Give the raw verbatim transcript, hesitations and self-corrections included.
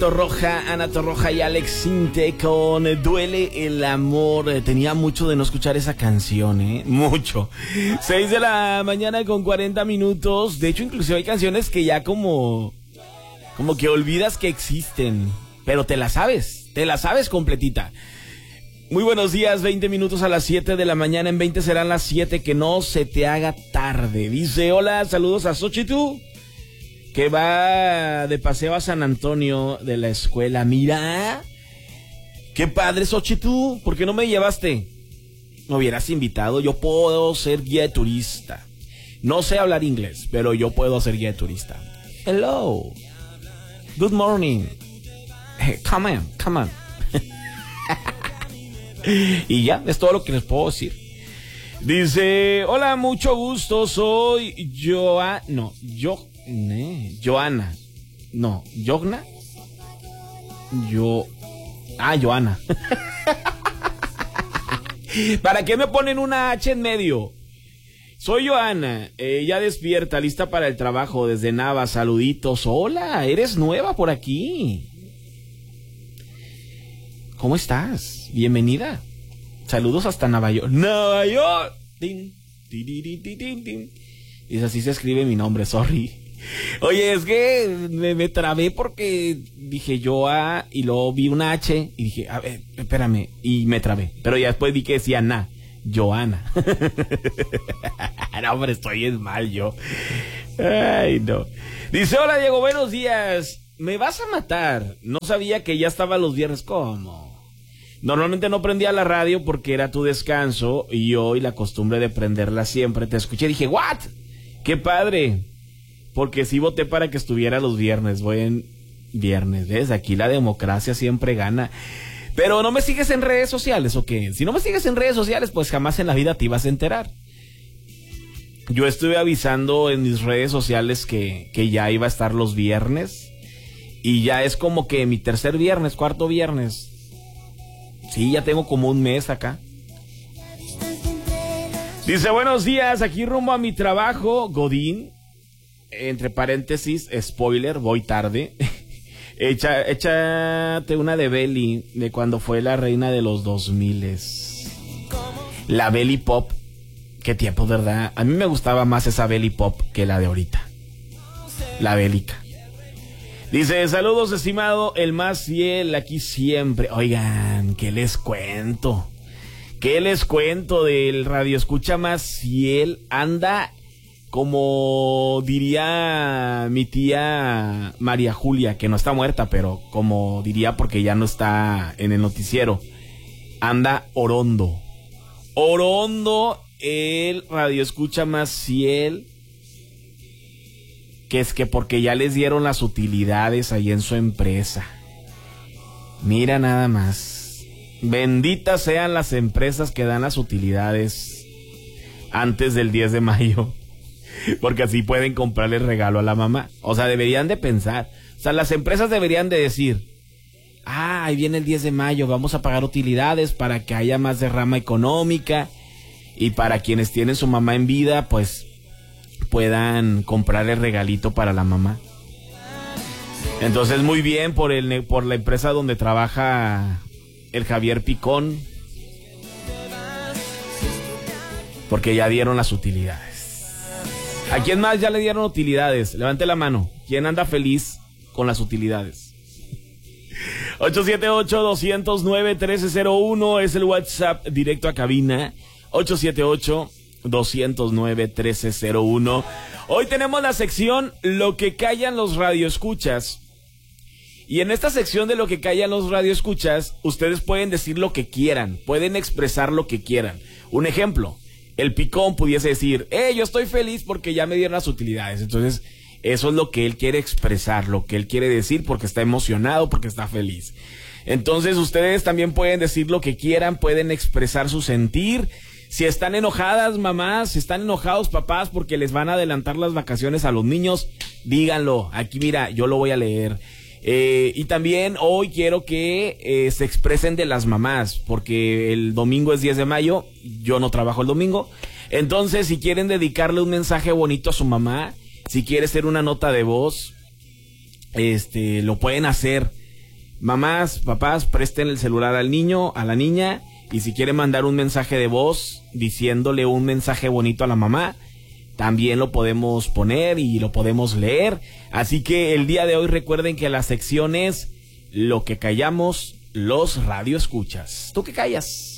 Torroja, Ana Torroja y Alex Sinte con Duele el Amor. Tenía mucho de no escuchar esa canción, ¿eh? Mucho. seis de la mañana con cuarenta minutos. De hecho, inclusive hay canciones que ya como... Como que olvidas que existen. Pero te la sabes, te la sabes completita. Muy buenos días, veinte minutos a las siete de la mañana. En veinte serán las siete, que no se te haga tarde. Dice, hola, saludos a Xochitl, que va de paseo a San Antonio de la escuela. Mira, qué padre, Xochitl. ¿Por qué no me llevaste? Me hubieras invitado. Yo puedo ser guía de turista. No sé hablar inglés, pero yo puedo ser guía de turista. Hello. Good morning. Hey, come on, come on. Y ya, es todo lo que les puedo decir. Dice, hola, mucho gusto. Soy Joa... No, yo... Ne, Joana. No, Yogna. Yo. Ah, Joana. ¿Para qué me ponen una H en medio? Soy Joana. Eh, ya despierta, lista para el trabajo desde Nava. Saluditos. Hola, eres nueva por aquí. ¿Cómo estás? Bienvenida. Saludos hasta Nueva York. Nueva York. Tin, tin, tin, tin, tin, tin. Y así se escribe mi nombre, sorry. Oye, es que me, me trabé porque dije Joa y luego vi una H y dije, a ver, espérame, y me trabé. Pero ya después vi que decía Na, Joana. No, hombre, estoy en mal yo. Ay, no. Dice, hola Diego, buenos días. Me vas a matar. No sabía que ya estaba los viernes. ¿Cómo? Normalmente no prendía la radio porque era tu descanso y hoy la costumbre de prenderla siempre. Te escuché y dije, ¿what? ¡Qué padre! Porque sí voté para que estuviera los viernes. Voy en viernes, ¿ves? Aquí la democracia siempre gana. Pero ¿no me sigues en redes sociales o qué? Si no me sigues en redes sociales, pues jamás en la vida te ibas a enterar. Yo estuve avisando en mis redes sociales que, que ya iba a estar los viernes. Y ya es como que mi tercer viernes, cuarto viernes. Sí, ya tengo como un mes acá. Dice, buenos días, aquí rumbo a mi trabajo, Godín. Entre paréntesis, spoiler, voy tarde. Echa, échate una de Belly, de cuando fue la reina de los dos miles. La Belly Pop. Qué tiempo, ¿verdad? A mí me gustaba más esa Belly Pop que la de ahorita. La bélica. Dice, saludos, estimado, el más fiel aquí siempre. Oigan, ¿qué les cuento? ¿Qué les cuento del radio escucha más fiel? Anda... Como diría mi tía María Julia, que no está muerta, pero como diría porque ya no está en el noticiero, anda orondo. Orondo, el radioescucha más fiel, que es que porque ya les dieron las utilidades ahí en su empresa. Mira nada más. Benditas sean las empresas que dan las utilidades antes del diez de mayo. Porque así pueden comprarle regalo a la mamá. O sea, deberían de pensar. O sea, las empresas deberían de decir, ah, ahí viene el diez de mayo, vamos a pagar utilidades para que haya más derrama económica. Y para quienes tienen su mamá en vida, pues puedan comprarle regalito para la mamá. Entonces, muy bien por, el, por la empresa donde trabaja el Javier Picón. Porque ya dieron las utilidades. ¿A quién más ya le dieron utilidades? Levante la mano. ¿Quién anda feliz con las utilidades? ocho siete ocho, dos cero nueve, uno tres cero uno es el WhatsApp directo a cabina. ocho siete ocho, dos cero nueve, uno tres cero uno. Hoy tenemos la sección Lo que callan los radioescuchas. Y en esta sección de Lo que callan los radioescuchas, ustedes pueden decir lo que quieran. Pueden expresar lo que quieran. Un ejemplo. El Picón pudiese decir, eh, yo estoy feliz porque ya me dieron las utilidades. Entonces, eso es lo que él quiere expresar, lo que él quiere decir porque está emocionado, porque está feliz. Entonces, ustedes también pueden decir lo que quieran, pueden expresar su sentir. Si están enojadas mamás, si están enojados papás porque les van a adelantar las vacaciones a los niños, díganlo. Aquí mira, yo lo voy a leer. Eh, y también hoy quiero que eh, se expresen de las mamás, porque el domingo es diez de mayo, yo no trabajo el domingo. Entonces, si quieren dedicarle un mensaje bonito a su mamá, si quiere hacer una nota de voz, este, lo pueden hacer. Mamás, papás, presten el celular al niño, a la niña, y si quieren mandar un mensaje de voz diciéndole un mensaje bonito a la mamá, también lo podemos poner y lo podemos leer. Así que el día de hoy recuerden que la sección es Lo que callamos los radioescuchas. ¿Tú qué callas?